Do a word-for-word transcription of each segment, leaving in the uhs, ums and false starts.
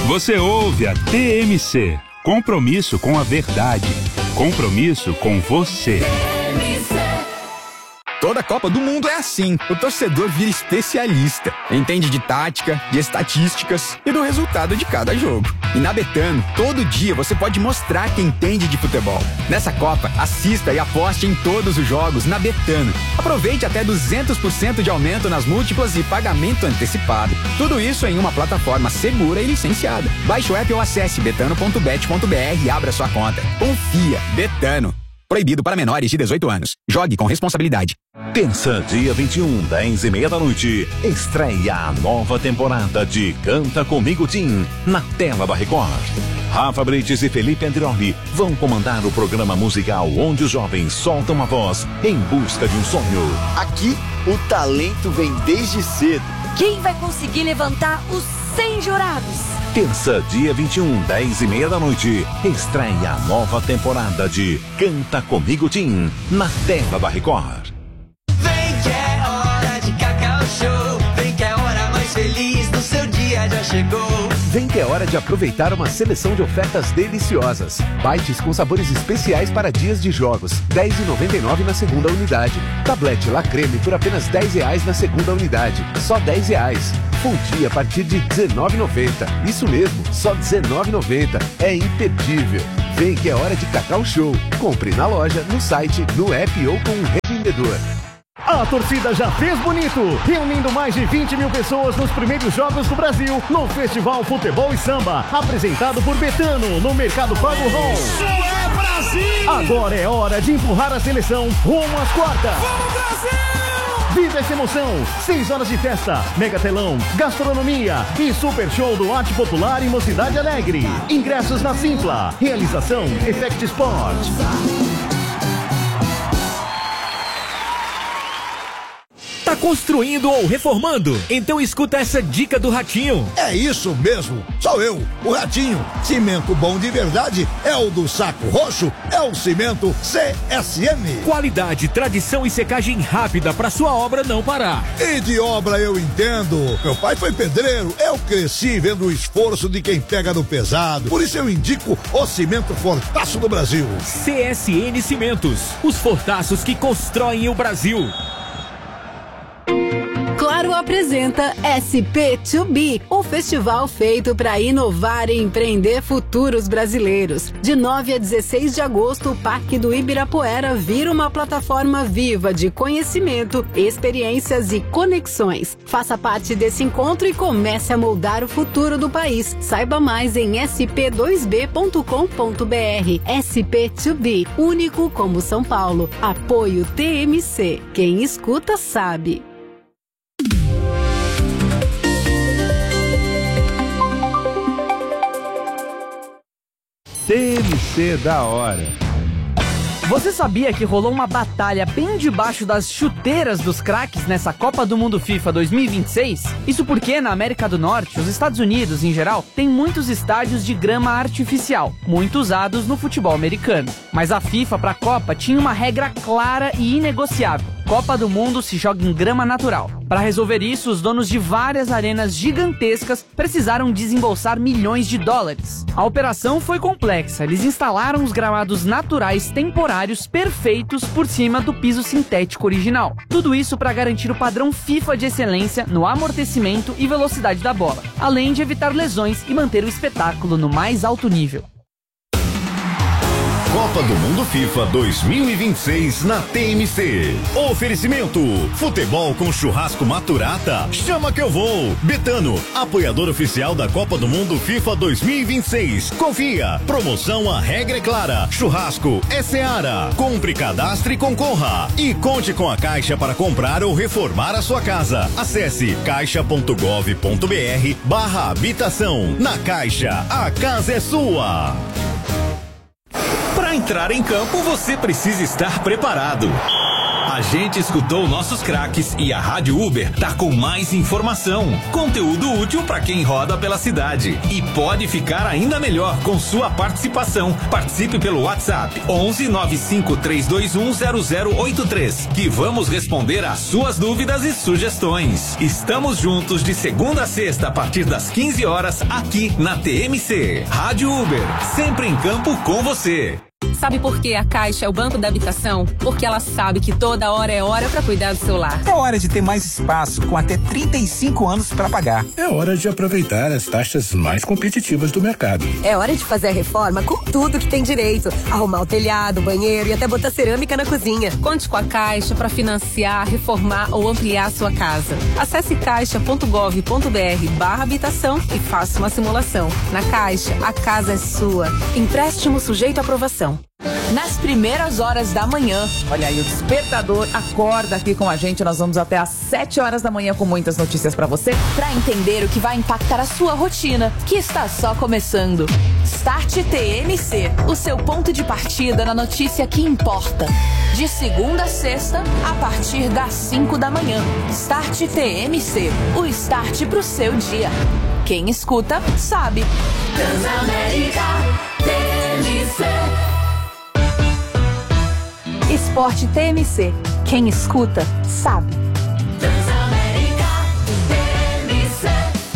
Você ouve a T M C. Compromisso com a verdade. Compromisso com você. Toda Copa do Mundo é assim. O torcedor vira especialista. Entende de tática, de estatísticas e do resultado de cada jogo. E na Betano, todo dia você pode mostrar que entende de futebol. Nessa Copa, assista e aposte em todos os jogos na Betano. Aproveite até duzentos por cento de aumento nas múltiplas e pagamento antecipado. Tudo isso em uma plataforma segura e licenciada. Baixe o app ou acesse betano ponto bet ponto br e abra sua conta. Confia. Betano. Proibido para menores de dezoito anos. Jogue com responsabilidade. Terça, dia vinte e um, dez e meia da noite, estreia a nova temporada de Canta Comigo Tim, na tela da Record. Rafa Brites e Felipe Andrioli vão comandar o programa musical onde os jovens soltam a voz em busca de um sonho. Aqui, o talento vem desde cedo. Quem vai conseguir levantar os cem jurados? Terça, dia vinte e um, dez e meia da noite, estreia a nova temporada de Canta Comigo Tim, na tela da Record. Vem que é hora de Cacau Show, vem que é a hora mais feliz do seu dia já chegou. Vem que é hora de aproveitar uma seleção de ofertas deliciosas. Bites com sabores especiais para dias de jogos, dez reais e noventa e nove centavos na segunda unidade. Tablete La Creme por apenas dez reais na segunda unidade, só dez reais. Fundi a partir de dezenove reais e noventa centavos. Isso mesmo, só dezenove reais e noventa centavos. É imperdível. Vem que é hora de Cacau Show. Compre na loja, no site, no app ou com um revendedor. A torcida já fez bonito, reunindo mais de vinte mil pessoas nos primeiros jogos do Brasil no Festival Futebol e Samba, apresentado por Betano no Mercado Pago Hall. Isso é Brasil! Agora é hora de empurrar a seleção rumo às quartas. Vamos, Brasil! Viva essa emoção! Seis horas de festa, mega telão, gastronomia e super show do Arte Popular em Mocidade Alegre. Ingressos na Simpla. Realização Effect Sport. Tá construindo ou reformando? Então escuta essa dica do Ratinho. É isso mesmo, sou eu, o Ratinho. Cimento bom de verdade é o do Saco Roxo, é o cimento C S M. Qualidade, tradição e secagem rápida para sua obra não parar. E de obra eu entendo. Meu pai foi pedreiro, eu cresci vendo o esforço de quem pega no pesado. Por isso eu indico o cimento Fortaço do Brasil. C S N Cimentos, os fortaços que constroem o Brasil. Claro apresenta S P dois B, o festival feito para inovar e empreender futuros brasileiros. De nove a dezesseis de agosto, o Parque do Ibirapuera vira uma plataforma viva de conhecimento, experiências e conexões. Faça parte desse encontro e comece a moldar o futuro do país. Saiba mais em s p dois b ponto com ponto b r. S P dois B, único como São Paulo. Apoio T M C. Quem escuta sabe. T M C da hora. Você sabia que rolou uma batalha bem debaixo das chuteiras dos craques nessa Copa do Mundo FIFA dois mil e vinte e seis? Isso porque na América do Norte, os Estados Unidos em geral, tem muitos estádios de grama artificial, muito usados no futebol americano. Mas a FIFA para a Copa tinha uma regra clara e inegociável. Copa do Mundo se joga em grama natural. Para resolver isso, os donos de várias arenas gigantescas precisaram desembolsar milhões de dólares. A operação foi complexa. Eles instalaram os gramados naturais temporários perfeitos por cima do piso sintético original. Tudo isso para garantir o padrão FIFA de excelência no amortecimento e velocidade da bola, além de evitar lesões e manter o espetáculo no mais alto nível. Copa do Mundo FIFA dois mil e vinte e seis na T M C. Oferecimento: futebol com churrasco Maturata. Chama que eu vou. Betano, apoiador oficial da Copa do Mundo FIFA dois mil e vinte e seis. Confia. Promoção, a regra é clara. Churrasco é Seara. Compre, cadastre e concorra. E conte com a Caixa para comprar ou reformar a sua casa. Acesse caixa ponto gov ponto b r barra habitação. Na Caixa, a casa é sua. Para entrar em campo, você precisa estar preparado. A gente escutou nossos craques e a Rádio Uber tá com mais informação, conteúdo útil para quem roda pela cidade e pode ficar ainda melhor com sua participação. Participe pelo WhatsApp onze nove cinco três dois um zero zero oito três que vamos responder às suas dúvidas e sugestões. Estamos juntos de segunda a sexta a partir das quinze horas aqui na T M C. Rádio Uber, sempre em campo com você. Sabe por que a Caixa é o banco da habitação? Porque ela sabe que toda hora é hora para cuidar do seu lar. É hora de ter mais espaço, com até trinta e cinco anos para pagar. É hora de aproveitar as taxas mais competitivas do mercado. É hora de fazer a reforma com tudo que tem direito. Arrumar o telhado, o banheiro e até botar cerâmica na cozinha. Conte com a Caixa para financiar, reformar ou ampliar a sua casa. Acesse caixa ponto gov ponto br barra habitação e faça uma simulação. Na Caixa, a casa é sua. Empréstimo sujeito à aprovação. Nas primeiras horas da manhã, olha aí, o despertador acorda aqui com a gente. Nós vamos até às sete horas da manhã com muitas notícias pra você, para entender o que vai impactar a sua rotina, que está só começando. Start T M C, o seu ponto de partida na notícia que importa. De segunda a sexta, a partir das cinco da manhã. Start T M C, o start pro seu dia. Quem escuta, sabe. Transamérica T M C. Esporte T M C. Quem escuta, sabe. Transamérica T M C.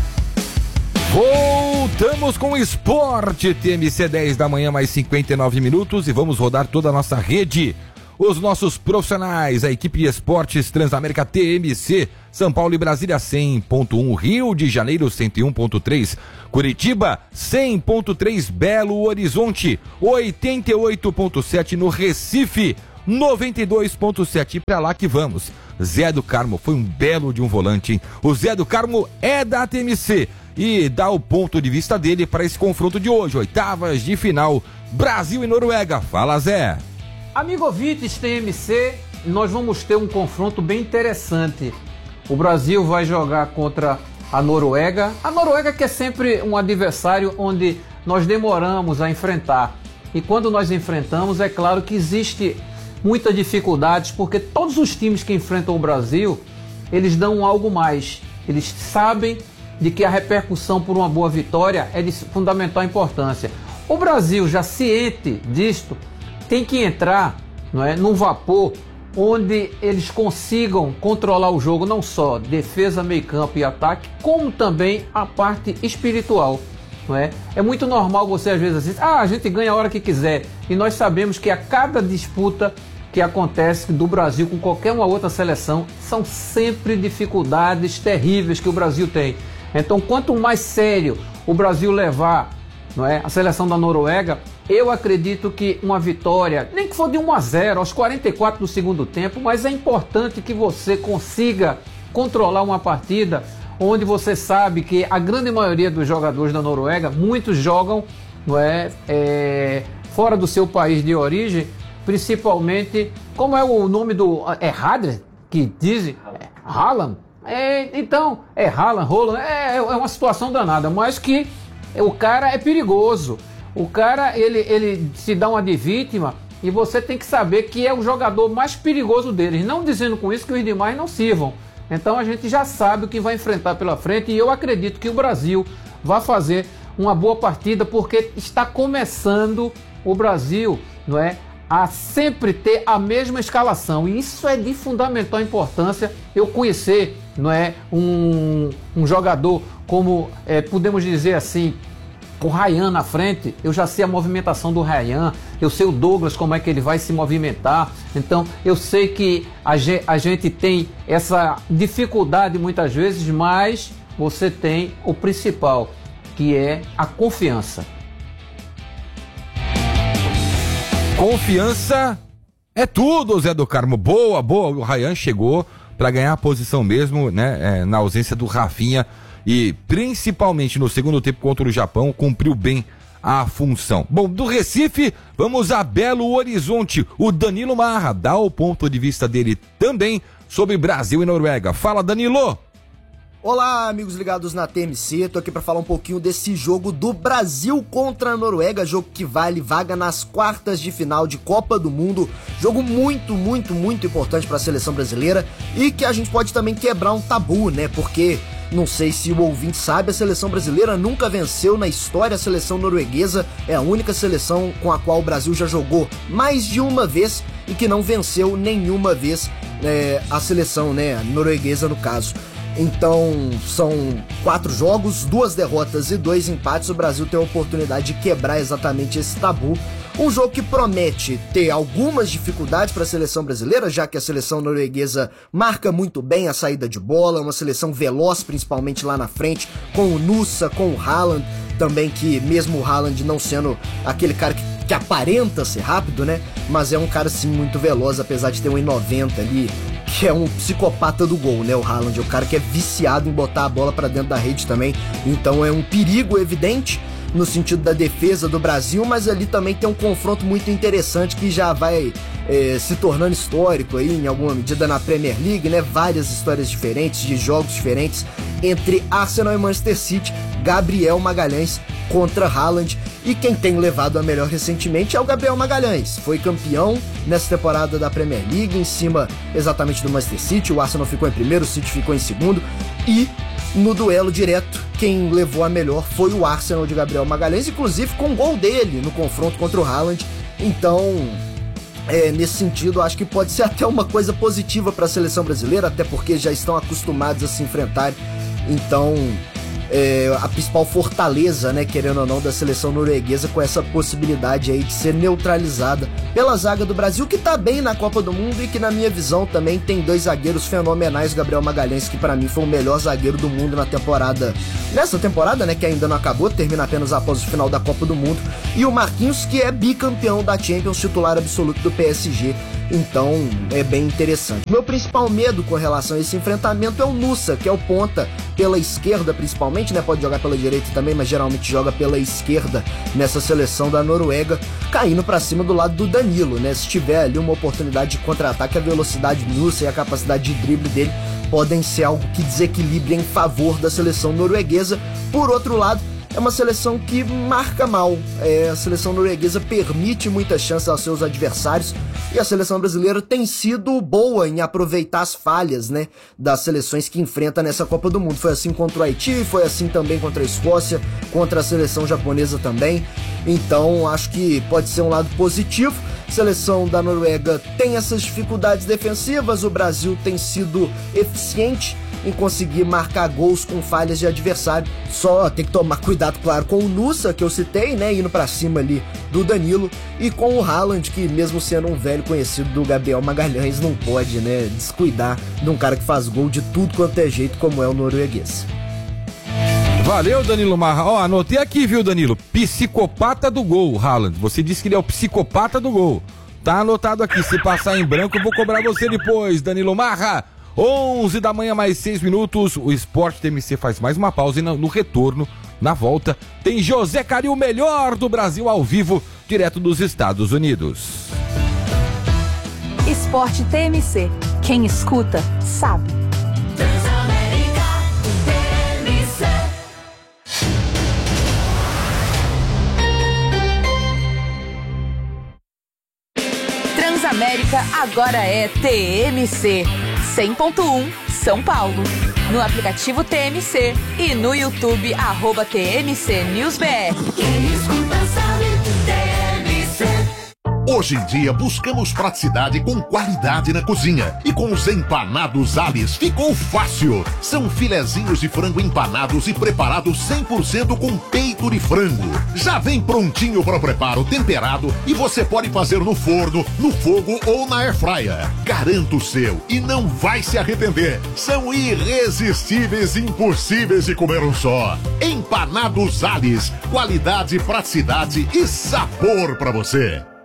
Voltamos com o Esporte T M C, dez da manhã, mais cinquenta e nove minutos, e vamos rodar toda a nossa rede. Os nossos profissionais, a equipe de esportes Transamérica T M C, São Paulo e Brasília cem ponto um, Rio de Janeiro cento e um ponto três, Curitiba cem ponto três, Belo Horizonte oitenta e oito ponto sete, no Recife noventa e dois ponto sete, pra lá que vamos. Zé do Carmo foi um belo de um volante, hein? O Zé do Carmo é da T M C e dá o ponto de vista dele para esse confronto de hoje, oitavas de final, Brasil e Noruega. Fala, Zé. Amigo ouvintes T M C, nós vamos ter um confronto bem interessante. O Brasil vai jogar contra a Noruega. A Noruega que é sempre um adversário onde nós demoramos a enfrentar. E quando nós enfrentamos, é claro que existe muitas dificuldades, porque todos os times que enfrentam o Brasil, eles dão algo mais. Eles sabem de que a repercussão por uma boa vitória é de fundamental importância. O Brasil, já ciente disto, tem que entrar, não é, num vapor onde eles consigam controlar o jogo, não só defesa, meio campo e ataque, como também a parte espiritual. Não é? É muito normal você às vezes assistir, ah, a gente ganha a hora que quiser, e nós sabemos que a cada disputa que acontece do Brasil com qualquer uma outra seleção, são sempre dificuldades terríveis que o Brasil tem. Então, quanto mais sério o Brasil levar, não é, a seleção da Noruega, eu acredito que uma vitória, nem que for de um a zero, aos quarenta e quatro do segundo tempo, mas é importante que você consiga controlar uma partida onde você sabe que a grande maioria dos jogadores da Noruega, muitos jogam, não é, é, fora do seu país de origem, principalmente, como é o nome do... É Hadler, que dizem? É, Haaland. É, então, é Haaland, Roland, é, é uma situação danada, mas que o cara é perigoso. O cara, ele, ele se dá uma de vítima e você tem que saber que é o jogador mais perigoso deles. Não dizendo com isso que os demais não sirvam. Então a gente já sabe o que vai enfrentar pela frente e eu acredito que o Brasil vai fazer uma boa partida, porque está começando o Brasil, não é, a sempre ter a mesma escalação, e isso é de fundamental importância. Eu conhecer, não é, um, um jogador como, é, podemos dizer assim, o Ryan na frente, eu já sei a movimentação do Ryan, eu sei o Douglas, como é que ele vai se movimentar. Então eu sei que a gente, a gente tem essa dificuldade muitas vezes, mas você tem o principal, que é a confiança. Confiança é tudo, Zé do Carmo. Boa, boa. O Ryan chegou para ganhar a posição mesmo, né? É, na ausência do Rafinha. E principalmente no segundo tempo contra o Japão, cumpriu bem a função. Bom, do Recife, vamos a Belo Horizonte. O Danilo Marra dá o ponto de vista dele também sobre Brasil e Noruega. Fala, Danilo! Olá, amigos ligados na T M C, tô aqui pra falar um pouquinho desse jogo do Brasil contra a Noruega, jogo que vale vaga nas quartas de final de Copa do Mundo, jogo muito, muito, muito importante pra seleção brasileira e que a gente pode também quebrar um tabu, né, porque, não sei se o ouvinte sabe, a seleção brasileira nunca venceu na história, a seleção norueguesa é a única seleção com a qual o Brasil já jogou mais de uma vez e que não venceu nenhuma vez é, a seleção, né, norueguesa no caso. Então, são quatro jogos, duas derrotas e dois empates. O Brasil tem a oportunidade de quebrar exatamente esse tabu. Um jogo que promete ter algumas dificuldades para a seleção brasileira, já que a seleção norueguesa marca muito bem a saída de bola, uma seleção veloz, principalmente lá na frente, com o Nusa, com o Haaland, também que mesmo o Haaland não sendo aquele cara que, que aparenta ser rápido, né? Mas é um cara, sim, muito veloz, apesar de ter um e noventa ali, que é um psicopata do gol, né, o Haaland, é o cara que é viciado em botar a bola pra dentro da rede também, então é um perigo evidente no sentido da defesa do Brasil, mas ali também tem um confronto muito interessante que já vai é, se tornando histórico aí, em alguma medida, na Premier League, né, várias histórias diferentes, de jogos diferentes, entre Arsenal e Manchester City, Gabriel Magalhães contra Haaland, e quem tem levado a melhor recentemente é o Gabriel Magalhães, foi campeão nessa temporada da Premier League, em cima exatamente do Manchester City, o Arsenal ficou em primeiro, o City ficou em segundo, e no duelo direto, quem levou a melhor foi o Arsenal de Gabriel Magalhães, inclusive com o gol dele no confronto contra o Haaland, então... É, nesse sentido, acho que pode ser até uma coisa positiva para a seleção brasileira, até porque já estão acostumados a se enfrentar. Então, é, a principal fortaleza, né, querendo ou não, da seleção norueguesa, com essa possibilidade aí de ser neutralizada pela zaga do Brasil, que tá bem na Copa do Mundo e que, na minha visão, também tem dois zagueiros fenomenais. Gabriel Magalhães, que para mim foi o melhor zagueiro do mundo na temporada, nessa temporada, né, que ainda não acabou, termina apenas após o final da Copa do Mundo, e o Marquinhos, que é bicampeão da Champions, titular absoluto do P S G. Então é bem interessante. Meu principal medo com relação a esse enfrentamento é o Nusa, que é o ponta pela esquerda principalmente, né? Pode jogar pela direita também, mas geralmente joga pela esquerda nessa seleção da Noruega, caindo pra cima do lado do Danilo, né? Se tiver ali uma oportunidade de contra-ataque, a velocidade do Nusa e a capacidade de drible dele podem ser algo que desequilibre em favor da seleção norueguesa. Por outro lado, é uma seleção que marca mal, é, a seleção norueguesa permite muitas chances aos seus adversários e a seleção brasileira tem sido boa em aproveitar as falhas, né, das seleções que enfrenta nessa Copa do Mundo. Foi assim contra o Haiti, foi assim também contra a Escócia, contra a seleção japonesa também, então acho que pode ser um lado positivo. A seleção da Noruega tem essas dificuldades defensivas, o Brasil tem sido eficiente em conseguir marcar gols com falhas de adversário. Só tem que tomar cuidado, claro, com o Nusa, que eu citei, né, indo pra cima ali do Danilo, e com o Haaland, que mesmo sendo um velho conhecido do Gabriel Magalhães, não pode, né, descuidar de um cara que faz gol de tudo quanto é jeito, como é o norueguês. Valeu, Danilo Marra. Ó, anotei aqui, viu, Danilo? Psicopata do gol, Haaland. Você disse que ele é o psicopata do gol. Tá anotado aqui. Se passar em branco, eu vou cobrar você depois, Danilo Marra. onze da manhã, mais seis minutos. O Esporte T M C faz mais uma pausa e no, no retorno, na volta, tem José Caril, o melhor do Brasil ao vivo, direto dos Estados Unidos. Esporte T M C. Quem escuta, sabe. Transamérica agora é T M C cem ponto um São Paulo. No aplicativo T M C e no YouTube, arroba T M C News B R. Quem escuta sabe, T M C. Hoje em dia buscamos praticidade com qualidade na cozinha. E com os empanados Alice ficou fácil. São filezinhos de frango empanados e preparados cem por cento com peito de frango. Já vem prontinho para o preparo, temperado, e você pode fazer no forno, no fogo ou na airfryer. Garanta o seu e não vai se arrepender. São irresistíveis e impossíveis de comer um só. Empanados Alice, qualidade, praticidade e sabor para você.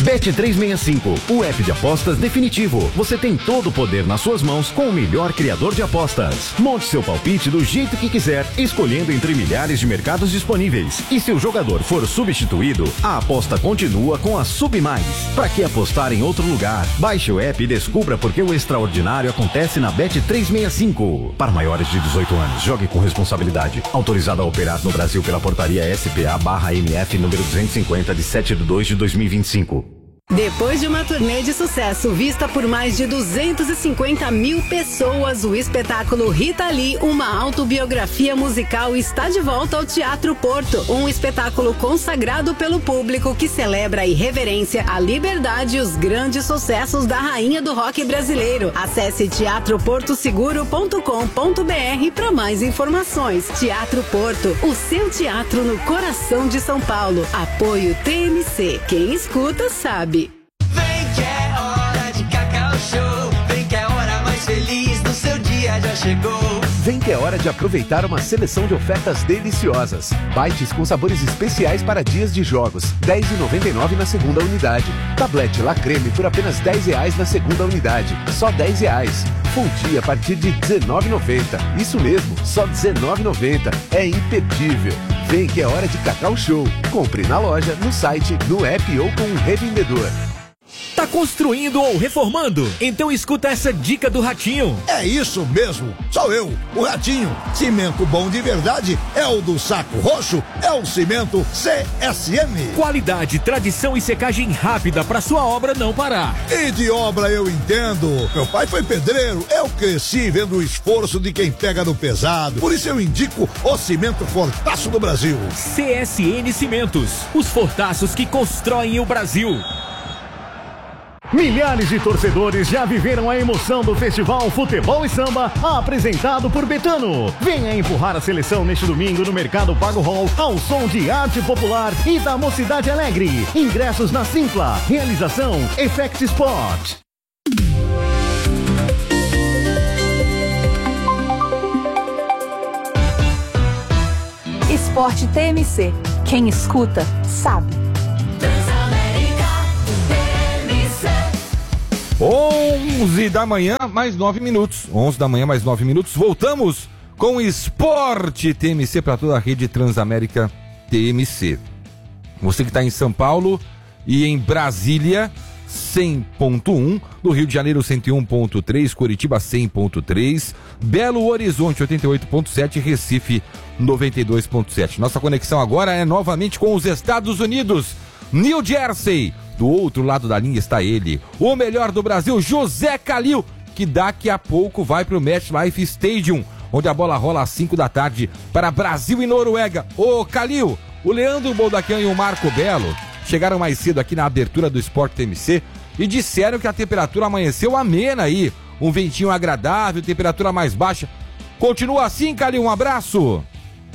Bet trezentos e sessenta e cinco, o app de apostas definitivo. Você tem todo o poder nas suas mãos com o melhor criador de apostas. Monte seu palpite do jeito que quiser, escolhendo entre milhares de mercados disponíveis. E se o jogador for substituído, a aposta continua com a Submais. Para que apostar em outro lugar? Baixe o app e descubra por que o extraordinário acontece na Bet trezentos e sessenta e cinco. Para maiores de dezoito anos, jogue com responsabilidade. Autorizado a operar no Brasil pela portaria S P A barra M F número duzentos e cinquenta de sete de dois de dois mil e vinte e cinco. Depois de uma turnê de sucesso vista por mais de duzentas e cinquenta mil pessoas, o espetáculo Rita Lee, uma autobiografia musical, está de volta ao Teatro Porto. Um espetáculo consagrado pelo público que celebra a irreverência, a liberdade e os grandes sucessos da rainha do rock brasileiro. Acesse teatro porto seguro ponto com ponto br para mais informações. Teatro Porto, o seu teatro no coração de São Paulo. Apoio T M C. Quem escuta sabe. Vem que é hora de Cacau Show. Vem que é a hora mais feliz do seu dia já chegou. Vem que é hora de aproveitar uma seleção de ofertas deliciosas. Bites com sabores especiais para dias de jogos, dez reais e noventa e nove centavos na segunda unidade. Tablete La Creme por apenas dez reais na segunda unidade, só dez reais. Fundi a partir de dezenove reais e noventa centavos. Isso mesmo, só dezenove reais e noventa centavos. É imperdível. Vem que é hora de Cacau Show. Compre na loja, no site, no app ou com um revendedor. Tá construindo ou reformando? Então escuta essa dica do Ratinho. É isso mesmo, sou eu, o Ratinho. Cimento bom de verdade é o do Saco Roxo, é o Cimento C S M. Qualidade, tradição e secagem rápida pra sua obra não parar. E de obra eu entendo. Meu pai foi pedreiro, eu cresci vendo o esforço de quem pega no pesado. Por isso eu indico o Cimento Fortaço do Brasil. C S N Cimentos, os fortaços que constroem o Brasil. Milhares de torcedores já viveram a emoção do Festival Futebol e Samba, apresentado por Betano. Venha empurrar a seleção neste domingo no Mercado Pago Hall, ao som de arte popular e da Mocidade Alegre. Ingressos na Simpla. Realização Effect Sport. Esporte T M C. Quem escuta, sabe. onze da manhã, mais nove minutos. onze da manhã, mais nove minutos. Voltamos com Esporte T M C para toda a rede Transamérica T M C. Você que está em São Paulo e em Brasília, cem ponto um. No Rio de Janeiro, cento e um ponto três. Curitiba, cem ponto três. Belo Horizonte, oitenta e oito ponto sete. Recife, noventa e dois ponto sete. Nossa conexão agora é novamente com os Estados Unidos. New Jersey. Do outro lado da linha está ele, o melhor do Brasil, José Calil, que daqui a pouco vai para o MetLife Stadium, onde a bola rola às cinco da tarde para Brasil e Noruega. Ô Calil, o Leandro Boldaquian e o Marco Belo chegaram mais cedo aqui na abertura do Esporte T M C e disseram que a temperatura amanheceu amena aí, um ventinho agradável, temperatura mais baixa. Continua assim, Calil, um abraço.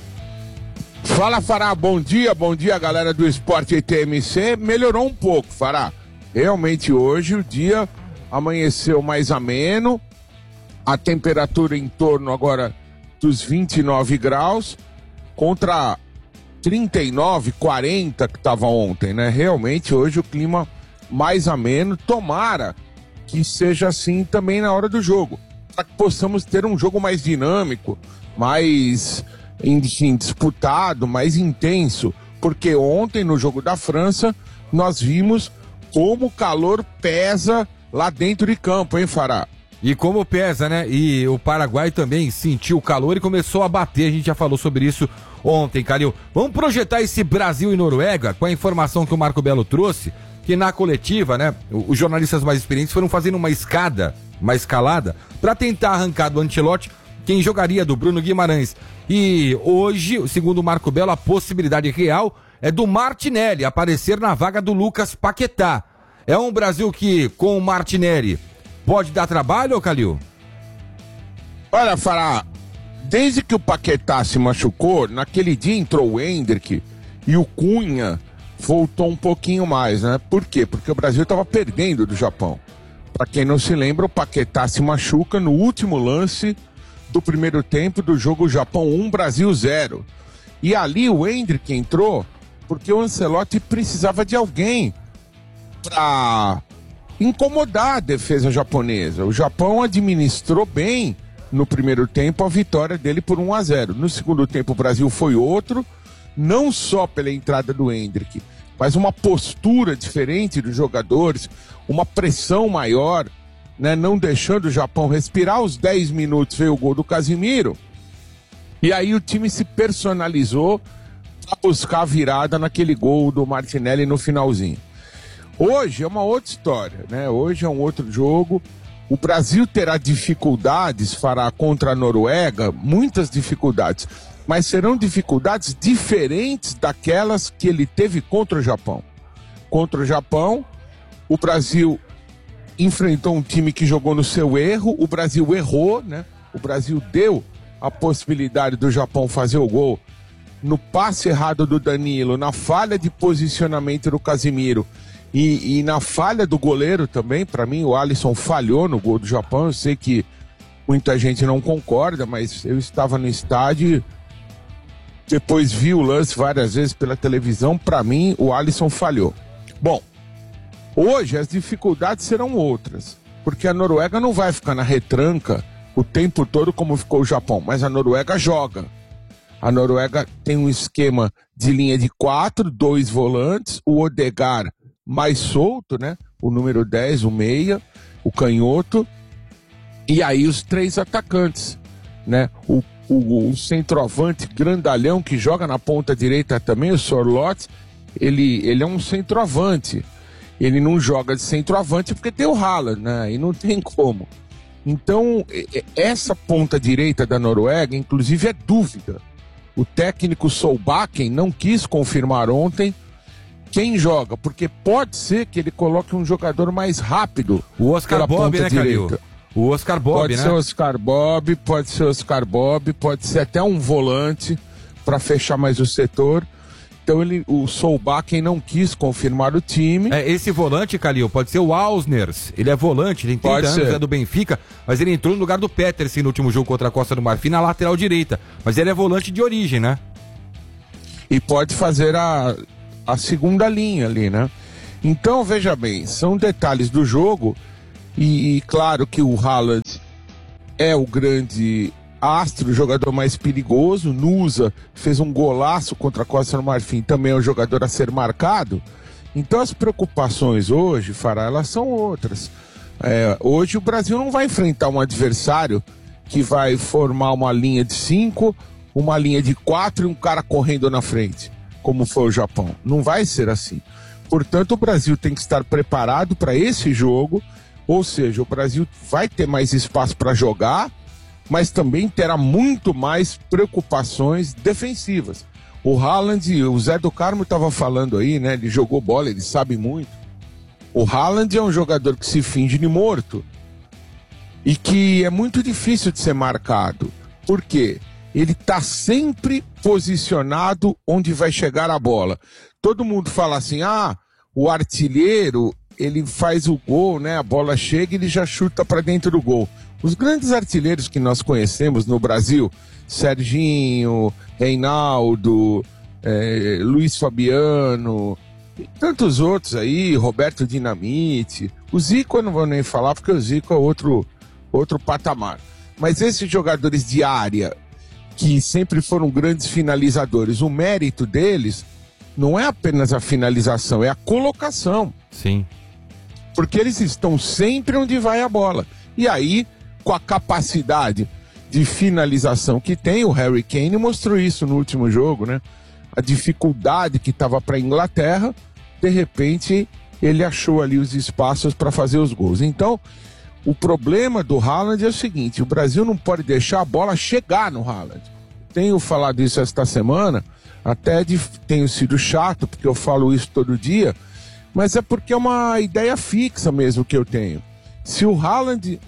Fala, Fará, bom dia, bom dia, galera do Esporte T M C. Melhorou um pouco, Fará. Realmente hoje o dia amanheceu mais ameno, a temperatura em torno agora dos vinte e nove graus, contra trinta e nove, quarenta que estava ontem, né? Realmente hoje o clima mais ameno, tomara que seja assim também na hora do jogo, para que possamos ter um jogo mais dinâmico, mais... Enfim, disputado, mais intenso, porque ontem no jogo da França nós vimos como o calor pesa lá dentro de campo, hein, Fará? E como pesa, né? E o Paraguai também sentiu o calor e começou a bater, a gente já falou sobre isso ontem, Calil. Vamos projetar esse Brasil e Noruega com a informação que o Marco Belo trouxe, que na coletiva, né, os jornalistas mais experientes foram fazendo uma escada, uma escalada, para tentar arrancar do Ancelotti quem jogaria do Bruno Guimarães. E hoje, segundo o Marco Belo, a possibilidade real é do Martinelli aparecer na vaga do Lucas Paquetá. É um Brasil que, com o Martinelli, pode dar trabalho, ô Calil? Olha, Fará, desde que o Paquetá se machucou, naquele dia entrou o Hendrick e o Cunha voltou um pouquinho mais, né? Por quê? Porque o Brasil estava perdendo do Japão. Para quem não se lembra, o Paquetá se machuca no último lance do primeiro tempo do jogo Japão um, Brasil zero. E ali o Hendrick entrou porque o Ancelotti precisava de alguém para incomodar a defesa japonesa. O Japão administrou bem no primeiro tempo a vitória dele por um a zero. No segundo tempo o Brasil foi outro, não só pela entrada do Hendrick, mas uma postura diferente dos jogadores, uma pressão maior, né, não deixando o Japão respirar. Aos dez minutos veio o gol do Casimiro, e aí o time se personalizou para buscar a virada naquele gol do Martinelli no finalzinho. Hoje é uma outra história, né? Hoje é um outro jogo. O Brasil terá dificuldades, fará contra a Noruega, muitas dificuldades, mas serão dificuldades diferentes daquelas que ele teve contra o Japão. Contra o Japão, o Brasil enfrentou um time que jogou no seu erro, o Brasil errou, né? O Brasil deu a possibilidade do Japão fazer o gol no passe errado do Danilo, na falha de posicionamento do Casimiro e, e na falha do goleiro também. Para mim, o Alisson falhou no gol do Japão. Eu sei que muita gente não concorda, mas eu estava no estádio, depois vi o lance várias vezes pela televisão. Para mim, o Alisson falhou. Bom, hoje as dificuldades serão outras, porque a Noruega não vai ficar na retranca o tempo todo como ficou o Japão, mas a Noruega joga. A Noruega tem um esquema de linha de quatro, dois volantes, o Odegaard mais solto, né? O número dez, o meia, o canhoto, e aí os três atacantes, né? O, o, o centroavante grandalhão que joga na ponta direita também, o Sorloth, ele, ele é um centroavante. Ele não joga de centroavante porque tem o Haaland, né? E não tem como. Então, essa ponta direita da Noruega, inclusive, é dúvida. O técnico Solbakken não quis confirmar ontem quem joga, porque pode ser que ele coloque um jogador mais rápido. O Oscar Bob, né, Calil? O Oscar Bob, pode né? Pode ser Oscar Bob, pode ser Oscar Bob, pode ser até um volante para fechar mais o setor. Então ele, o Solbakken não quis confirmar o time. É, esse volante, Calil, pode ser o Ausners. Ele é volante, tem trinta anos, é do Benfica, mas ele entrou no lugar do Petersen no último jogo contra a Costa do Marfim, na lateral direita. Mas ele é volante de origem, né? E pode fazer a, a segunda linha ali, né? Então, veja bem, são detalhes do jogo. E, e claro que o Haaland é o grande astro, o jogador mais perigoso. Nusa fez um golaço contra a Costa do Marfim, também é um jogador a ser marcado. Então as preocupações hoje, Fará, elas são outras. É, hoje o Brasil não vai enfrentar um adversário que vai formar uma linha de cinco, uma linha de quatro e um cara correndo na frente, como foi o Japão. Não vai ser assim. Portanto, o Brasil tem que estar preparado para esse jogo, ou seja, o Brasil vai ter mais espaço para jogar, mas também terá muito mais preocupações defensivas. O Haaland, o Zé do Carmo estava falando aí, né? Ele jogou bola, ele sabe muito. O Haaland é um jogador que se finge de morto e que é muito difícil de ser marcado. Por quê? Ele está sempre posicionado onde vai chegar a bola. Todo mundo fala assim, ah, o artilheiro, ele faz o gol, né? A bola chega e ele já chuta para dentro do gol. Os grandes artilheiros que nós conhecemos no Brasil, Serginho, Reinaldo, é, Luiz Fabiano, e tantos outros aí, Roberto Dinamite, o Zico eu não vou nem falar porque o Zico é outro, outro patamar. Mas esses jogadores de área, que sempre foram grandes finalizadores, o mérito deles não é apenas a finalização, é a colocação. Sim. Porque eles estão sempre onde vai a bola. E aí, com a capacidade de finalização que tem, o Harry Kane mostrou isso no último jogo, né? A dificuldade que estava para a Inglaterra, de repente ele achou ali os espaços para fazer os gols. Então, o problema do Haaland é o seguinte, o Brasil não pode deixar a bola chegar no Haaland. Tenho falado isso esta semana, até de, tenho sido chato, porque eu falo isso todo dia, mas é porque é uma ideia fixa mesmo que eu tenho. Se o Haaland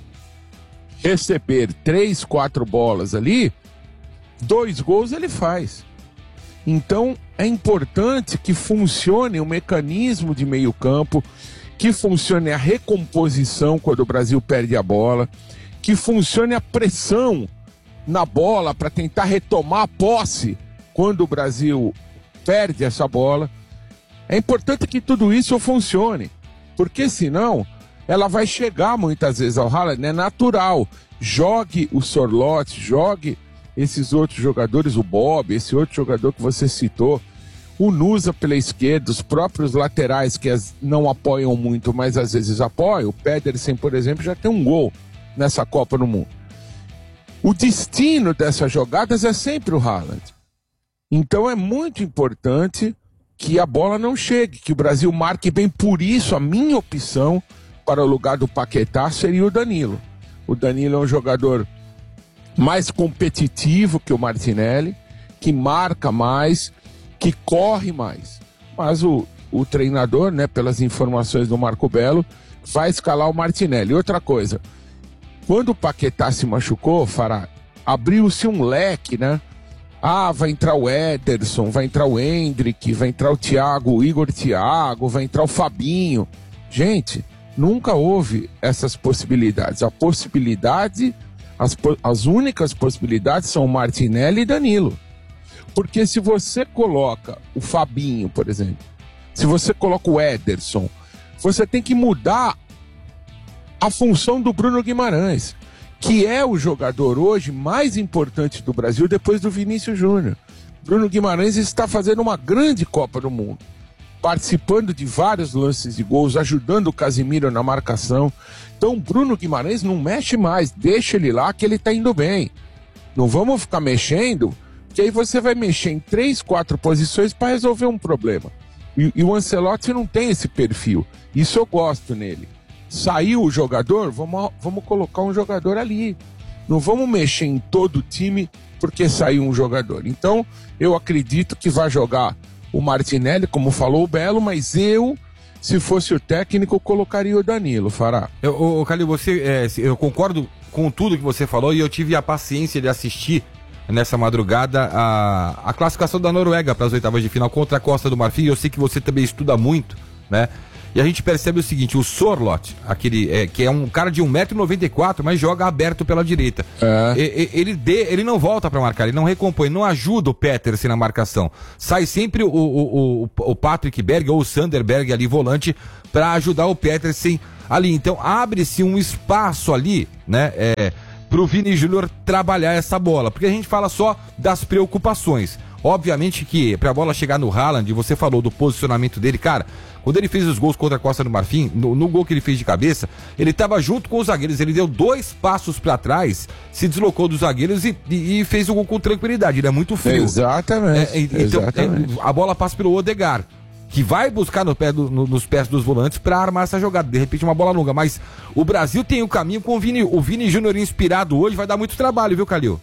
receber três, quatro bolas ali, dois gols ele faz. Então é importante que funcione o mecanismo de meio campo, que funcione a recomposição quando o Brasil perde a bola, que funcione a pressão na bola para tentar retomar a posse quando o Brasil perde essa bola. É importante que tudo isso funcione. Porque senão ela vai chegar muitas vezes ao Haaland, é natural. Jogue o Sorloth, jogue esses outros jogadores, o Bob, esse outro jogador que você citou, o Nusa pela esquerda, os próprios laterais que as não apoiam muito, mas às vezes apoiam. O Pedersen, por exemplo, já tem um gol nessa Copa do Mundo. O destino dessas jogadas é sempre o Haaland. Então é muito importante que a bola não chegue, que o Brasil marque bem. Por isso, a minha opção para o lugar do Paquetá seria o Danilo. O Danilo é um jogador mais competitivo que o Martinelli, que marca mais, que corre mais. Mas o, o treinador, né, pelas informações do Marco Belo, vai escalar o Martinelli. Outra coisa, quando o Paquetá se machucou, Fará, abriu-se um leque, né? Ah, vai entrar o Ederson, vai entrar o Hendrick, vai entrar o Thiago, o Igor Thiago, vai entrar o Fabinho. Gente, nunca houve essas possibilidades. A possibilidade, as, as únicas possibilidades são o Martinelli e Danilo. Porque se você coloca o Fabinho, por exemplo, se você coloca o Ederson, você tem que mudar a função do Bruno Guimarães, que é o jogador hoje mais importante do Brasil depois do Vinícius Júnior. Bruno Guimarães está fazendo uma grande Copa do Mundo, participando de vários lances de gols, ajudando o Casemiro na marcação. Então Bruno Guimarães não mexe mais, deixa ele lá que ele está indo bem. Não vamos ficar mexendo, que aí você vai mexer em três, quatro posições para resolver um problema. E, e o Ancelotti não tem esse perfil. Isso eu gosto nele. Saiu o jogador, vamos, vamos colocar um jogador ali. Não vamos mexer em todo o time porque saiu um jogador. Então, eu acredito que vai jogar o Martinelli, como falou o Belo, mas eu, se fosse o técnico, colocaria o Danilo, Fará. Eu, ô, Calil, você, é, eu concordo com tudo que você falou e eu tive a paciência de assistir nessa madrugada a, a classificação da Noruega para as oitavas de final contra a Costa do Marfim. Eu sei que você também estuda muito, né? E a gente percebe o seguinte, o Sorloth, aquele, é, que é um cara de um metro e noventa e quatro, mas joga aberto pela direita. É. E, ele, de, ele não volta para marcar, ele não recompõe, não ajuda o Petersen na marcação. Sai sempre o, o, o, o Patrick Berg ou o Sander Berg ali, volante, para ajudar o Petersen ali. Então abre-se um espaço ali, né, é, pro Vini Júnior trabalhar essa bola, porque a gente fala só das preocupações. Obviamente que pra bola chegar no Haaland, você falou do posicionamento dele, cara, quando ele fez os gols contra a Costa do Marfim, no, no gol que ele fez de cabeça, ele tava junto com os zagueiros, ele deu dois passos pra trás, se deslocou dos zagueiros e, e, e fez o gol com tranquilidade, ele é muito frio. Exatamente. É, então, exatamente. É, a bola passa pelo Odegaard, que vai buscar no pé do, no, nos pés dos volantes pra armar essa jogada, de repente uma bola longa, mas o Brasil tem o caminho com o Vini, o Vini Júnior inspirado hoje, vai dar muito trabalho, viu, Calil?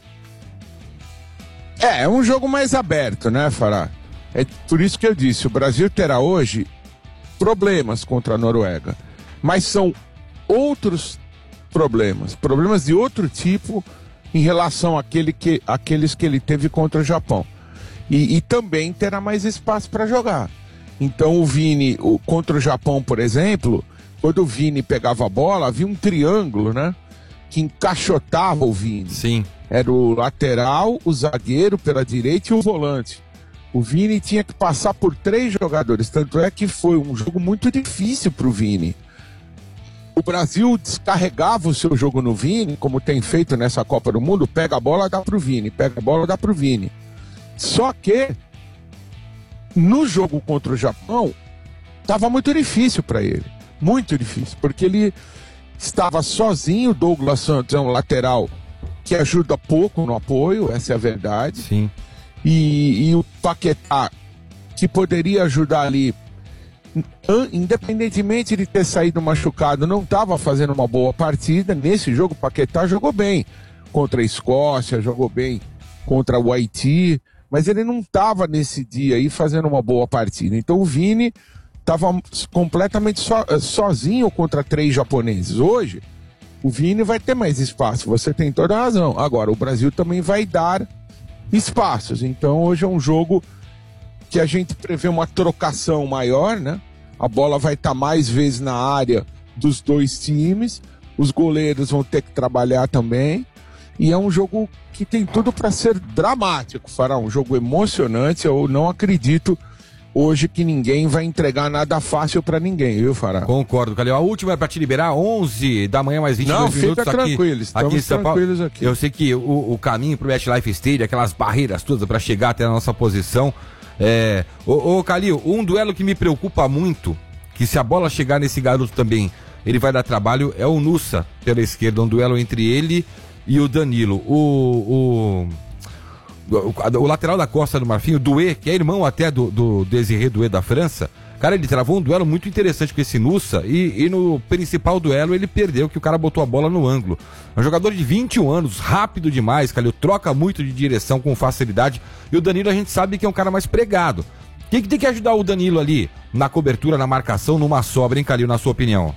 É, é um jogo mais aberto, né, Fará? É por isso que eu disse, o Brasil terá hoje problemas contra a Noruega, mas são outros problemas, problemas de outro tipo em relação àquele que, àqueles que ele teve contra o Japão. E, e também terá mais espaço para jogar. Então o Vini, o, contra o Japão, por exemplo, quando o Vini pegava a bola, havia um triângulo, né? Que encaixotava o Vini. Sim. Era o lateral, o zagueiro pela direita e o volante. O Vini tinha que passar por três jogadores, tanto é que foi um jogo muito difícil para o Vini. O Brasil descarregava o seu jogo no Vini, como tem feito nessa Copa do Mundo, pega a bola, dá pro Vini, pega a bola, dá pro Vini. Só que no jogo contra o Japão estava muito difícil para ele, muito difícil, porque ele estava sozinho. O Douglas Santos é um lateral que ajuda pouco no apoio, essa é a verdade. Sim. E, e o Paquetá, que poderia ajudar ali, independentemente de ter saído machucado, não estava fazendo uma boa partida. Nesse jogo o Paquetá jogou bem contra a Escócia, jogou bem contra o Haiti, mas ele não estava nesse dia aí fazendo uma boa partida. Então o Vini estava completamente so, sozinho contra três japoneses. Hoje o Vini vai ter mais espaço, você tem toda a razão. Agora, o Brasil também vai dar espaços. Então, hoje é um jogo que a gente prevê uma trocação maior, né? A bola vai estar mais vezes na área dos dois times. Os goleiros vão ter que trabalhar também. E é um jogo que tem tudo para ser dramático, Fará, um jogo emocionante. Eu não acredito hoje que ninguém vai entregar nada fácil pra ninguém, viu, Fará? Concordo, Calil. A última é pra te liberar, onze da manhã, mais vinte e dois Não, minutos fica aqui. tranquilo, estamos aqui em São Paulo. tranquilos aqui. Eu sei que o, o caminho pro MetLife Stadium, aquelas barreiras todas pra chegar até a nossa posição. É... Ô, ô Calil, um duelo que me preocupa muito, que se a bola chegar nesse garoto também, ele vai dar trabalho, é o Nussa pela esquerda, um duelo entre ele e o Danilo. O... o... O, o lateral da Costa do Marfim, o Doué, que é irmão até do, do Desiré Doué da França, cara, ele travou um duelo muito interessante com esse Nussa e, e no principal duelo ele perdeu, que o cara botou a bola no ângulo. É um jogador de vinte e um anos, rápido demais, Calil, troca muito de direção com facilidade, e o Danilo a gente sabe que é um cara mais pregado. Quem que tem que ajudar o Danilo ali na cobertura, na marcação, numa sobra, hein, Calil, na sua opinião?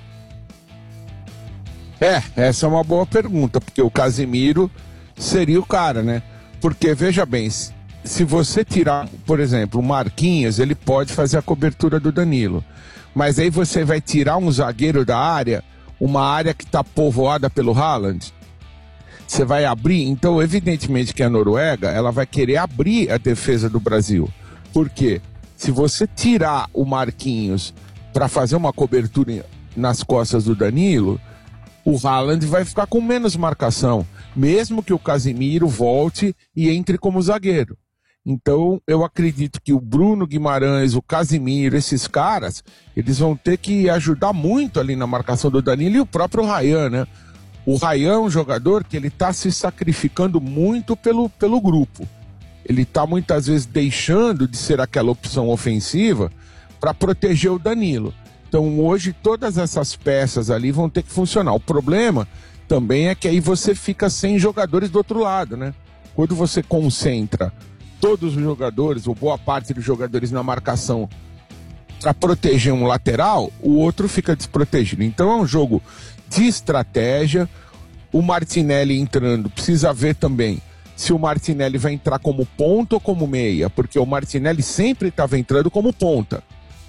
É, essa é uma boa pergunta, porque o Casimiro seria o cara, né? Porque, veja bem, se você tirar, por exemplo, o Marquinhos, ele pode fazer a cobertura do Danilo. Mas aí você vai tirar um zagueiro da área, uma área que está povoada pelo Haaland. Você vai abrir, então evidentemente que a Noruega, ela vai querer abrir a defesa do Brasil. Por quê? Se você tirar o Marquinhos para fazer uma cobertura nas costas do Danilo, o Haaland vai ficar com menos marcação, mesmo que o Casimiro volte e entre como zagueiro. Então, eu acredito que o Bruno Guimarães, o Casimiro, esses caras, eles vão ter que ajudar muito ali na marcação do Danilo e o próprio Ryan, né? O Ryan é um jogador que ele está se sacrificando muito pelo, pelo grupo. Ele está muitas vezes deixando de ser aquela opção ofensiva para proteger o Danilo. Então hoje todas essas peças ali vão ter que funcionar. O problema também é que aí você fica sem jogadores do outro lado, né? Quando você concentra todos os jogadores, ou boa parte dos jogadores na marcação para proteger um lateral, o outro fica desprotegido. Então é um jogo de estratégia. O Martinelli entrando, precisa ver também se o Martinelli vai entrar como ponta ou como meia, porque o Martinelli sempre estava entrando como ponta.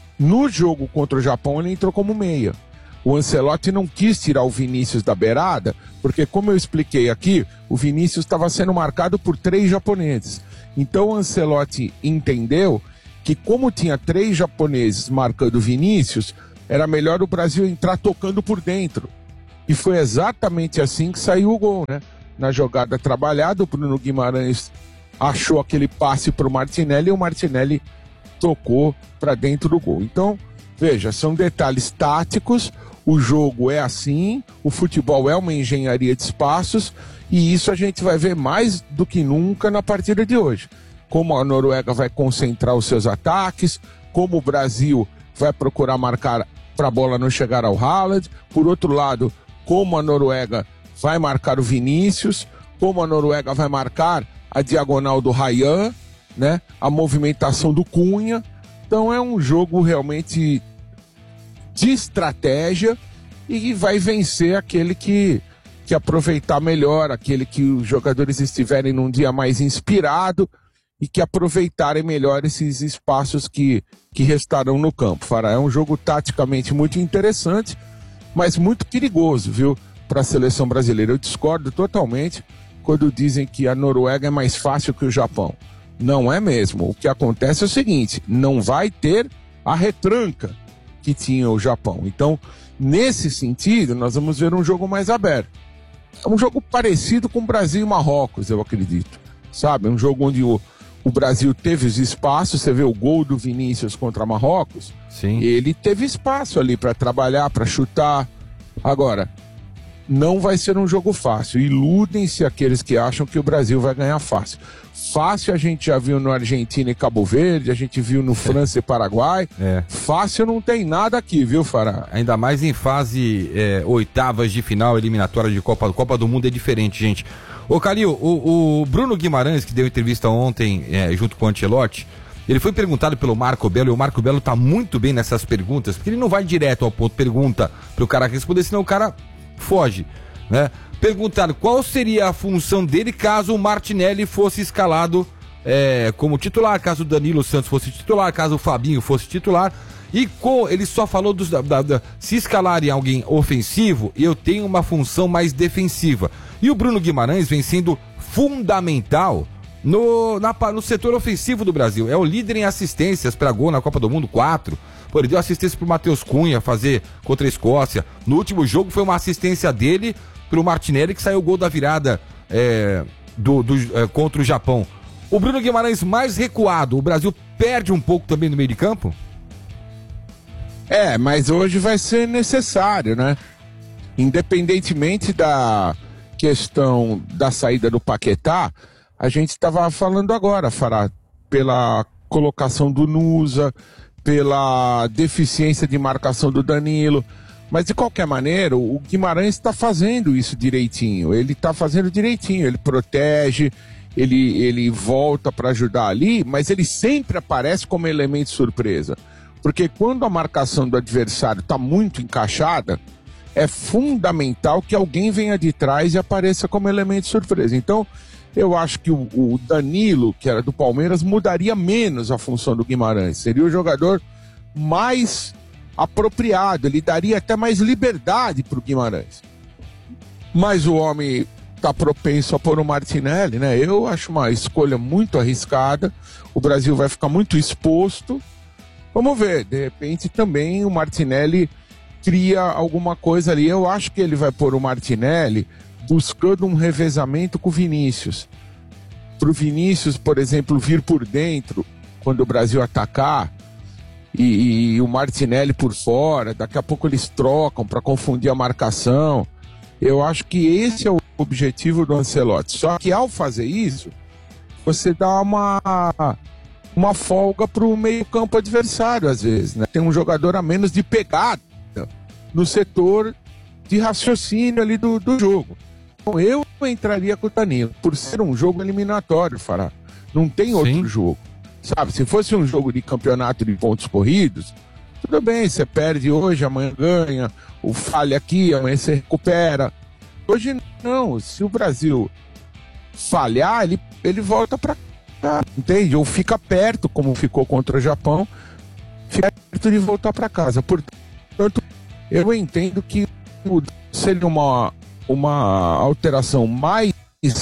No jogo contra o Japão, ele entrou como meia. O Ancelotti não quis tirar o Vinícius da beirada, porque, como eu expliquei aqui, o Vinícius estava sendo marcado por três japoneses. Então o Ancelotti entendeu que, como tinha três japoneses marcando o Vinícius, era melhor o Brasil entrar tocando por dentro. E foi exatamente assim que saiu o gol, né? Na jogada trabalhada, o Bruno Guimarães achou aquele passe para o Martinelli e o Martinelli tocou para dentro do gol. Então, veja, são detalhes táticos, o jogo é assim, o futebol é uma engenharia de espaços, e isso a gente vai ver mais do que nunca na partida de hoje. Como a Noruega vai concentrar os seus ataques, como o Brasil vai procurar marcar para a bola não chegar ao Haaland, por outro lado, como a Noruega vai marcar o Vinícius, como a Noruega vai marcar a diagonal do Ryan, né? A movimentação do Cunha. Então é um jogo realmente de estratégia e vai vencer aquele que, que aproveitar melhor, aquele que os jogadores estiverem num dia mais inspirado e que aproveitarem melhor esses espaços que, que restarão no campo. Fará, é um jogo taticamente muito interessante, mas muito perigoso, viu, para a seleção brasileira. Eu discordo totalmente quando dizem que a Noruega é mais fácil que o Japão. Não é mesmo. O que acontece é o seguinte, não vai ter a retranca que tinha o Japão. Então, nesse sentido, nós vamos ver um jogo mais aberto. É um jogo parecido com o Brasil e Marrocos, eu acredito. Sabe? Um jogo onde o, o Brasil teve os espaços, você vê o gol do Vinícius contra Marrocos. Sim. Ele teve espaço ali para trabalhar, para chutar. Agora, não vai ser um jogo fácil. Iludem-se aqueles que acham que o Brasil vai ganhar fácil. Fácil a gente já viu no Argentina e Cabo Verde, a gente viu no França e Paraguai. É. Fácil não tem nada aqui, viu, Fará? Ainda mais em fase é, oitavas de final, eliminatória de Copa, Copa do Mundo é diferente, gente. Ô, Calil, o, o Bruno Guimarães, que deu entrevista ontem é, junto com o Ancelotti, ele foi perguntado pelo Marco Belo, e o Marco Belo tá muito bem nessas perguntas, porque ele não vai direto ao ponto, pergunta pro cara responder, senão o cara foge, né? Perguntaram qual seria a função dele caso o Martinelli fosse escalado é, como titular, caso o Danilo Santos fosse titular, caso o Fabinho fosse titular. E com, ele só falou dos, da, da, da, se escalarem alguém ofensivo, eu tenho uma função mais defensiva. E o Bruno Guimarães vem sendo fundamental no, na, no setor ofensivo do Brasil. É o líder em assistências para gol na Copa do Mundo, quatro. Pô, ele deu assistência pro Matheus Cunha fazer contra a Escócia. No último jogo foi uma assistência dele pro Martinelli, que saiu o gol da virada é, do, do, é, contra o Japão. O Bruno Guimarães mais recuado, o Brasil perde um pouco também no meio de campo? É, mas hoje vai ser necessário, né? Independentemente da questão da saída do Paquetá, a gente estava falando agora, Fará, pela colocação do Nusa, pela deficiência de marcação do Danilo. Mas, de qualquer maneira, o Guimarães está fazendo isso direitinho. Ele está fazendo direitinho, ele protege, ele, ele volta para ajudar ali, mas ele sempre aparece como elemento surpresa. Porque quando a marcação do adversário está muito encaixada, é fundamental que alguém venha de trás e apareça como elemento surpresa. Então, eu acho que o, o Danilo, que era do Palmeiras, mudaria menos a função do Guimarães. Seria o jogador mais apropriado, ele daria até mais liberdade para o Guimarães. Mas o homem está propenso a pôr o Martinelli, né? Eu acho uma escolha muito arriscada. O Brasil vai ficar muito exposto. Vamos ver, de repente também o Martinelli cria alguma coisa ali. Eu acho que ele vai pôr o Martinelli buscando um revezamento com o Vinícius. Para o Vinícius, por exemplo, vir por dentro quando o Brasil atacar e, e o Martinelli por fora, daqui a pouco eles trocam para confundir a marcação. Eu acho que esse é o objetivo do Ancelotti. Só que ao fazer isso, você dá uma, uma folga para o meio-campo adversário, às vezes, né? Tem um jogador a menos de pegada no setor de raciocínio ali do, do jogo. Então eu entraria com o Danilo, por ser um jogo eliminatório, Fará. Não tem outro Sim. jogo. Sabe, se fosse um jogo de campeonato de pontos corridos, tudo bem, você perde hoje, amanhã ganha, o falha aqui, amanhã você recupera. Hoje não, se o Brasil falhar, ele, ele volta pra cá, entende? Ou fica perto, como ficou contra o Japão, fica perto de voltar pra casa. Portanto, eu entendo que seria uma, uma alteração mais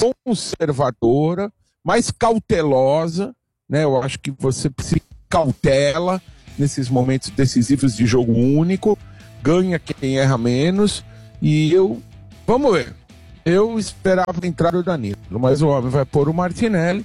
conservadora, mais cautelosa, né? Eu acho que você precisa cautela nesses momentos decisivos de jogo único, ganha quem erra menos, e eu, vamos ver, eu esperava entrar o Danilo, mas o homem vai pôr o Martinelli,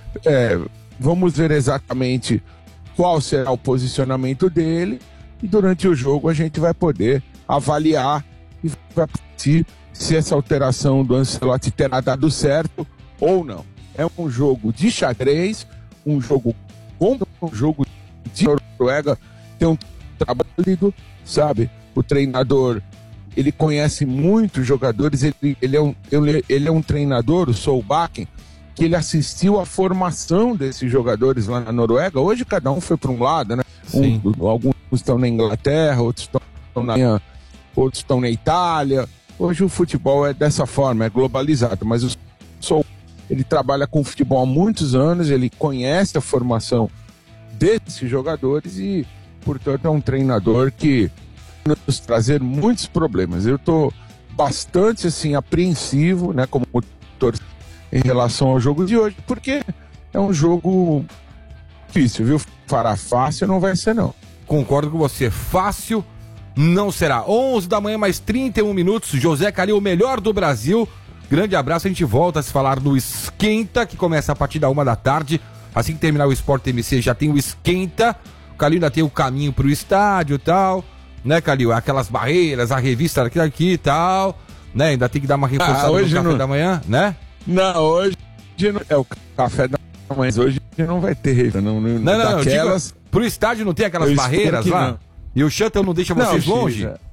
é, vamos ver exatamente qual será o posicionamento dele, e durante o jogo a gente vai poder avaliar e vai decidir se essa alteração do Ancelotti terá dado certo ou não. É um jogo de xadrez, um jogo contra um jogo de Noruega, tem um trabalho, sabe? O treinador, ele conhece muitos jogadores, ele, ele, é, um, ele, ele é um treinador, o Solbakken, que ele assistiu à formação desses jogadores lá na Noruega. Hoje cada um foi para um lado, né? Um, alguns estão na Inglaterra, outros estão na, outros estão na Itália. Hoje o futebol é dessa forma, é globalizado, mas o Sol, ele trabalha com futebol há muitos anos, ele conhece a formação desses jogadores e, portanto, é um treinador que vai nos trazer muitos problemas. Eu estou bastante, assim, apreensivo, né, como torcedor em relação ao jogo de hoje, porque é um jogo difícil, viu? Fará fácil não vai ser, não. Concordo com você, fácil não será. onze da manhã, mais trinta e um minutos, José Calil, o melhor do Brasil. Grande abraço, a gente volta a se falar no Esquenta, que começa a partir da uma da tarde. Assim que terminar o Sport M C, já tem o Esquenta. O Calil ainda tem o caminho pro estádio e tal, né, Calil? Aquelas barreiras, a revista aqui, aqui e tal, né? Ainda tem que dar uma reforçada ah, hoje no café não... da manhã, né? Não, hoje não é o café da manhã, mas hoje não vai ter revista. Não, não, não, não, daquelas... digo, pro estádio não tem aquelas eu barreiras lá? Não. E o shuttle não deixa vocês não, longe? X,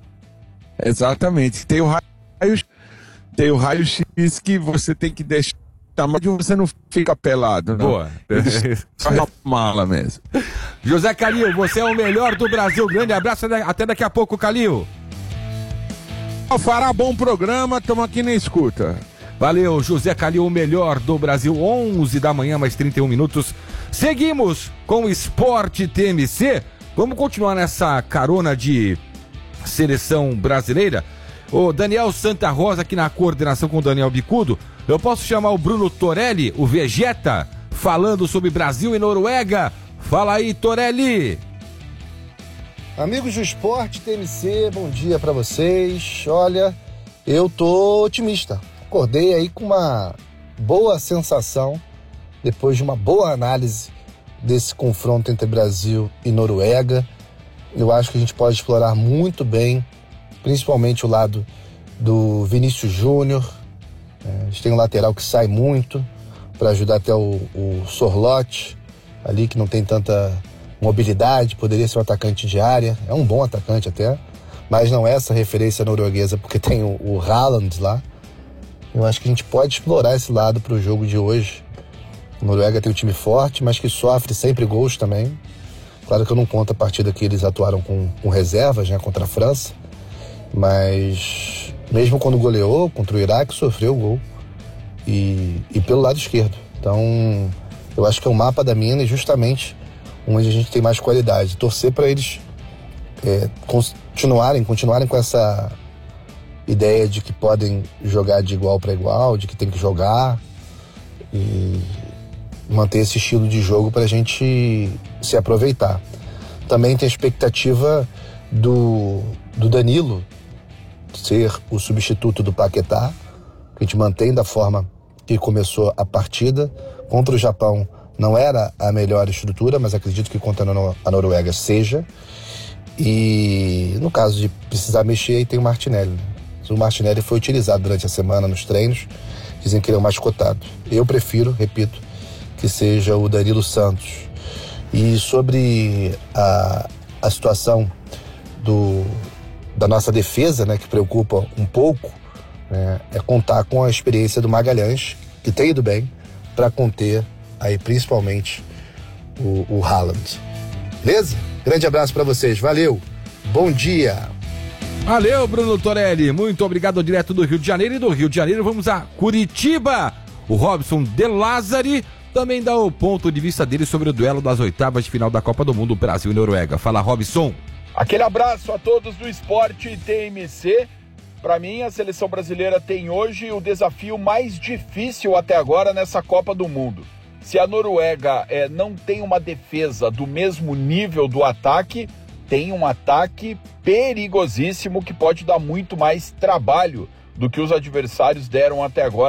é. Exatamente. Tem o raio Tem o raio-x que você tem que deixar, mas você não fica pelado, não. Boa. Só uma mala mesmo. José Calil, você é o melhor do Brasil. Grande abraço, até daqui a pouco, Calil. Fará bom programa, estamos aqui na escuta. Valeu, José Calil, o melhor do Brasil. onze da manhã, mais trinta e um minutos. Seguimos com o Sport T M C. Vamos continuar nessa carona de seleção brasileira. O Daniel Santa Rosa aqui na coordenação com o Daniel Bicudo. Eu posso chamar o Bruno Torelli, o Vegeta, falando sobre Brasil e Noruega. Fala aí, Torelli. Amigos do Esporte T M C, bom dia pra vocês. Olha, eu tô otimista. Acordei aí com uma boa sensação, depois de uma boa análise desse confronto entre Brasil e Noruega. Eu acho que a gente pode explorar muito bem, principalmente o lado do Vinícius Júnior. A gente tem um lateral que sai muito para ajudar até o, o Sorloth, ali que não tem tanta mobilidade, poderia ser um atacante de área, é um bom atacante até, mas não é essa referência norueguesa porque tem o, o Haaland lá. Eu acho que a gente pode explorar esse lado para o jogo de hoje. A Noruega tem um time forte, mas que sofre sempre gols também. Claro que eu não conto a partida que eles atuaram com, com reservas, né, contra a França, mas mesmo quando goleou contra o Iraque, sofreu gol. E, e pelo lado esquerdo. Então, eu acho que é o mapa da mina e justamente onde a gente tem mais qualidade. Torcer para eles é, continuarem, continuarem com essa ideia de que podem jogar de igual para igual, de que tem que jogar e manter esse estilo de jogo para a gente se aproveitar. Também tem a expectativa do, do Danilo ser o substituto do Paquetá, que a gente mantém da forma que começou a partida. Contra o Japão não era a melhor estrutura, mas acredito que contra a Noruega seja. E no caso de precisar mexer, aí tem o Martinelli. O Martinelli foi utilizado durante a semana nos treinos, dizem que ele é o mais cotado. Eu prefiro, repito, que seja o Danilo Santos. E sobre a, a situação do, da nossa defesa, né, que preocupa um pouco, né, é contar com a experiência do Magalhães, que tem ido bem, para conter aí principalmente o, o Haaland. Beleza? Grande abraço para vocês, valeu, bom dia! Valeu, Bruno Torelli, muito obrigado, direto do Rio de Janeiro. E do Rio de Janeiro vamos a Curitiba. O Robson De Lázari também dá o ponto de vista dele sobre o duelo das oitavas de final da Copa do Mundo, Brasil e Noruega. Fala, Robson. Aquele abraço a todos do Esporte T M C. Para mim, a seleção brasileira tem hoje o desafio mais difícil até agora nessa Copa do Mundo. Se a Noruega é, não tem uma defesa do mesmo nível do ataque, tem um ataque perigosíssimo que pode dar muito mais trabalho do que os adversários deram até agora.